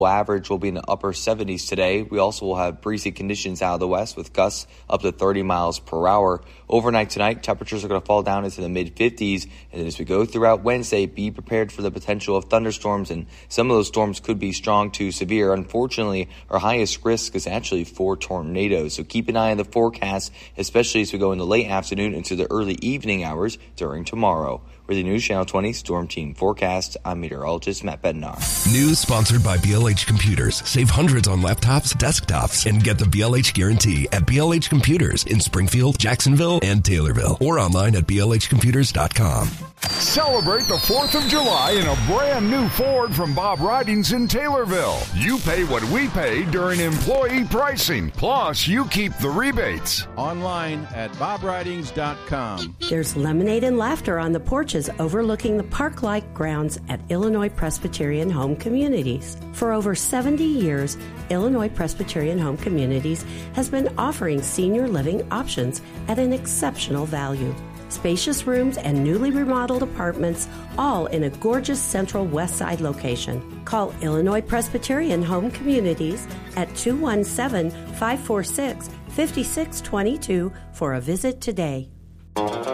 Average will be in the upper 70s today. We also will have breezy conditions out of the west with gusts up to 30 miles per hour. Overnight tonight, temperatures are going to fall down into the mid-50s. And as we go throughout Wednesday, be prepared for the potential of thunderstorms. And some of those storms could be strong to severe. Unfortunately, our highest risk is actually for tornadoes. So keep an eye on the forecast, especially as we go in the late afternoon into the early evening hours during tomorrow. For the News Channel 20 Storm Team Forecast, I'm meteorologist Matt Bednar. News sponsored by BLH Computers. Save hundreds on laptops, desktops, and get the BLH guarantee at BLH Computers in Springfield, Jacksonville, and Taylorville, or online at blhcomputers.com. Celebrate the 4th of July in a brand new Ford from Bob Ridings in Taylorville. You pay what we pay during employee pricing. Plus, you keep the rebates. Online at bobridings.com. There's lemonade and laughter on the porches overlooking the park-like grounds at Illinois Presbyterian Home Communities. For over 70 years, Illinois Presbyterian Home Communities has been offering senior living options at an exceptional value. Spacious rooms and newly remodeled apartments, all in a gorgeous central west side location. Call Illinois Presbyterian Home Communities at 217-546-5622 for a visit today.